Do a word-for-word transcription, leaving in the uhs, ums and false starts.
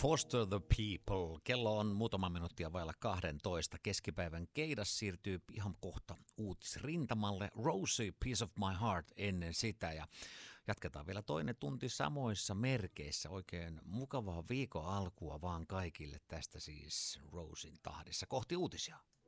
Foster the People. Kello on muutama minuuttia vailla kahdentoista. Keskipäivän keidas siirtyy ihan kohta uutisrintamalle. Rosie, Piece of My Heart ennen sitä. Ja jatketaan vielä toinen tunti samoissa merkeissä. Oikein mukavaa viikon alkua vaan kaikille. Tästä siis Rosin tahdissa kohti uutisia.